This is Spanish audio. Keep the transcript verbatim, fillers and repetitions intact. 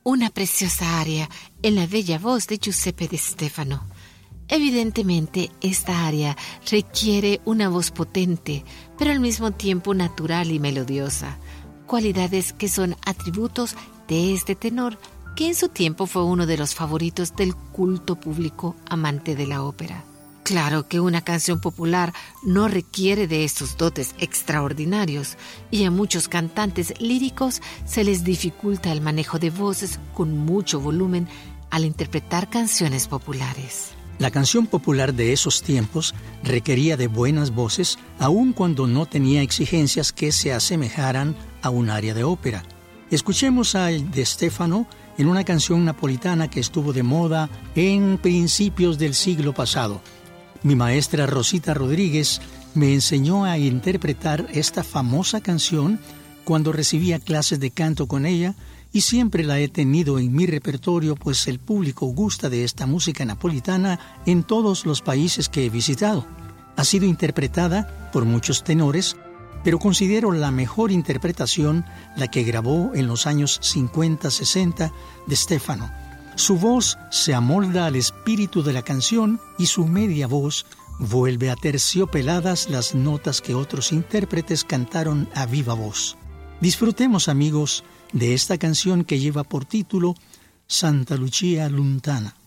Una preciosa aria en la bella voz de Giuseppe De Stefano. Evidentemente, esta aria requiere una voz potente, pero al mismo tiempo natural y melodiosa, cualidades que son atributos de este tenor, que en su tiempo fue uno de los favoritos del culto público amante de la ópera. Claro que una canción popular no requiere de estos dotes extraordinarios y a muchos cantantes líricos se les dificulta el manejo de voces con mucho volumen al interpretar canciones populares. La canción popular de esos tiempos requería de buenas voces, aun cuando no tenía exigencias que se asemejaran a un aria de ópera. Escuchemos a De Stefano en una canción napolitana que estuvo de moda en principios del siglo pasado. Mi maestra Rosita Rodríguez me enseñó a interpretar esta famosa canción cuando recibía clases de canto con ella, y siempre la he tenido en mi repertorio, pues el público gusta de esta música napolitana en todos los países que he visitado. Ha sido interpretada por muchos tenores, pero considero la mejor interpretación la que grabó en los años cincuenta sesenta De Stefano. Su voz se amolda al espíritu de la canción y su media voz vuelve a terciopeladas las notas que otros intérpretes cantaron a viva voz. Disfrutemos, amigos, de esta canción que lleva por título Santa Lucia Lontana.